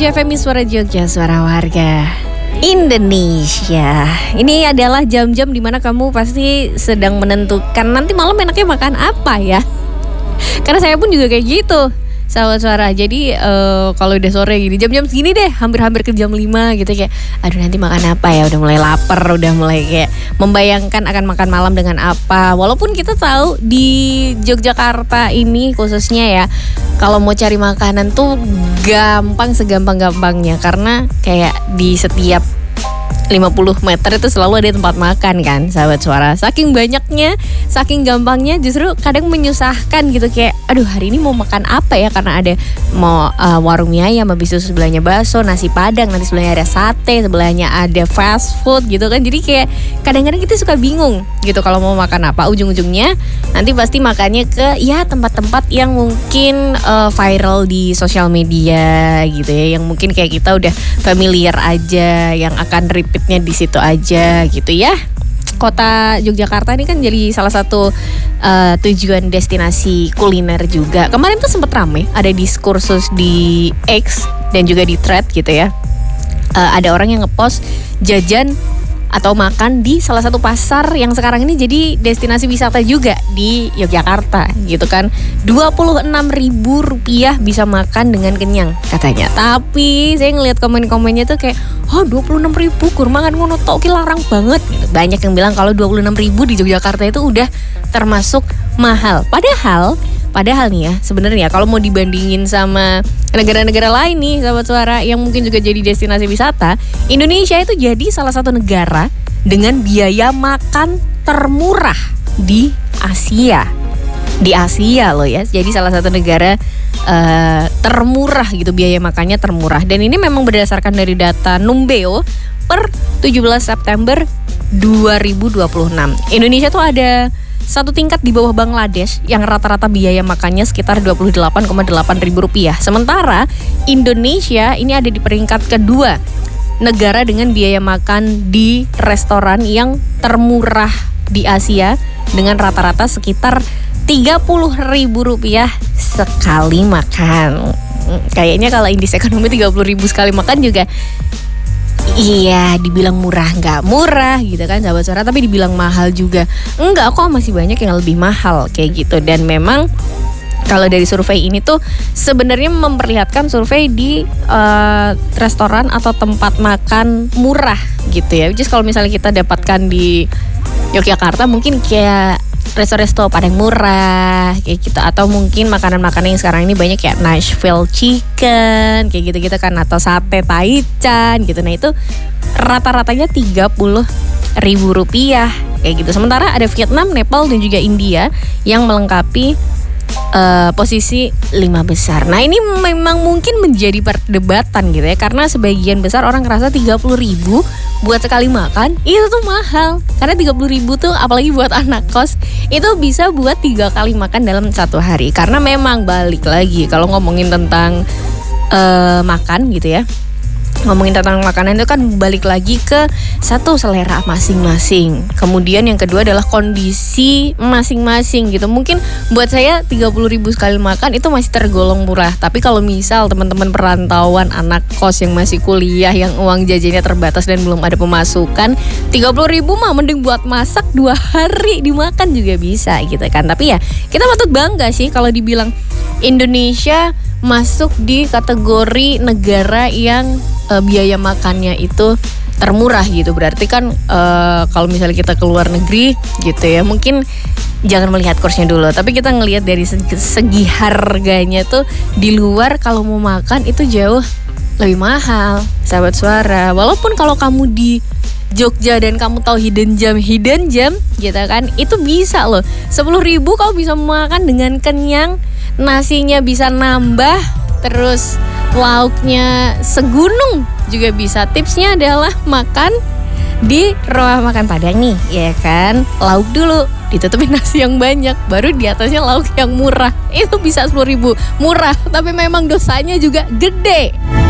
97 FM Suara Jogja, suara warga Indonesia. Ini adalah jam-jam dimana kamu pasti sedang menentukan nanti malam enaknya makan apa ya. Karena saya pun juga kayak gitu, sahabat suara. Jadi kalau udah sore gini, jam-jam segini deh, hampir-hampir ke jam 5 gitu, kayak aduh nanti makan apa ya. Udah mulai lapar, udah mulai kayak membayangkan akan makan malam dengan apa. Walaupun kita tahu di Yogyakarta ini khususnya ya, kalau mau cari makanan tuh gampang segampang-gampangnya. Karena kayak di setiap 50 meter itu selalu ada tempat makan kan, sahabat suara. Saking banyaknya, saking gampangnya, justru kadang menyusahkan gitu. Kayak aduh hari ini mau makan apa ya. Karena ada mau warung mie ayam, habis itu sebelahnya bakso, nasi padang, nanti sebelahnya ada sate, sebelahnya ada fast food gitu kan. Jadi kayak kadang-kadang kita suka bingung gitu kalau mau makan apa. Ujung-ujungnya nanti pasti makannya ke ya tempat-tempat yang mungkin viral di sosial media gitu ya, yang mungkin kayak kita udah familiar aja, yang akan repeatnya di situ aja gitu ya. Kota Yogyakarta ini kan jadi salah satu tujuan destinasi kuliner juga. Kemarin tuh sempat rame, ada diskursus di X dan juga di thread gitu ya. Ada orang yang ngepost jajan atau makan di salah satu pasar yang sekarang ini jadi destinasi wisata juga di Yogyakarta gitu kan. Rp26.000 bisa makan dengan kenyang katanya. Tapi saya ngelihat komen-komennya tuh kayak 26.000 kurma kan ngono tok ki larang banget gitu. Banyak yang bilang kalau 26.000 di Yogyakarta itu udah termasuk mahal. Padahal nih ya, sebenarnya kalau mau dibandingin sama negara-negara lain nih, sahabat suara, yang mungkin juga jadi destinasi wisata, Indonesia itu jadi salah satu negara dengan biaya makan termurah di Asia. Di Asia loh ya, jadi salah satu negara termurah gitu, biaya makannya termurah. Dan ini memang berdasarkan dari data Numbeo per 17 September 2026. Indonesia tuh ada satu tingkat di bawah Bangladesh yang rata-rata biaya makannya sekitar Rp28,800. Sementara Indonesia ini ada di peringkat kedua negara dengan biaya makan di restoran yang termurah di Asia dengan rata-rata sekitar Rp30.000 sekali makan. Kayaknya kalau indeks ekonomi 30.000 sekali makan juga iya, dibilang murah nggak murah gitu kan, sahabat suara, tapi dibilang mahal juga enggak kok, masih banyak yang lebih mahal kayak gitu. Dan memang kalau dari survei ini tuh sebenarnya memperlihatkan survei di restoran atau tempat makan murah gitu ya. Just kalau misalnya kita dapatkan di Yogyakarta mungkin kayak resto-resto Padang murah kayak gitu, atau mungkin makanan-makanan yang sekarang ini banyak kayak Nashville chicken kayak gitu-gitu kan, atau sate taichan gitu. Nah itu rata-ratanya Rp30.000 kayak gitu. Sementara ada Vietnam, Nepal dan juga India yang melengkapi posisi 5 besar. Nah ini memang mungkin menjadi perdebatan gitu ya, karena sebagian besar orang ngerasa 30.000 buat sekali makan itu tuh mahal. Karena 30.000 tuh apalagi buat anak kos itu bisa buat 3 kali makan dalam satu hari. Karena memang balik lagi kalau ngomongin tentang makan gitu ya, ngomongin tentang makanan itu kan balik lagi ke satu, selera masing-masing. Kemudian yang kedua adalah kondisi masing-masing gitu. Mungkin buat saya 30.000 sekali makan itu masih tergolong murah. Tapi kalau misal teman-teman perantauan, anak kos yang masih kuliah, yang uang jajannya terbatas dan belum ada pemasukan, 30.000 mah mending buat masak 2 hari dimakan juga bisa gitu kan. Tapi ya kita patut bangga sih kalau dibilang Indonesia masuk di kategori negara yang biaya makannya itu termurah gitu. Berarti kan kalau misalnya kita ke luar negeri gitu ya, mungkin jangan melihat kursnya dulu, tapi kita ngelihat dari segi harganya tuh di luar kalau mau makan itu jauh lebih mahal, sahabat suara. Walaupun kalau kamu di Jogja dan kamu tahu hidden gem gitu kan, itu bisa loh 10.000 kamu bisa makan dengan kenyang, nasinya bisa nambah, terus lauknya segunung juga bisa. Tipsnya adalah makan di rumah makan Padang nih ya kan, lauk dulu ditutupin nasi yang banyak, baru di atasnya lauk yang murah. Itu bisa 10.000 murah, tapi memang dosanya juga gede.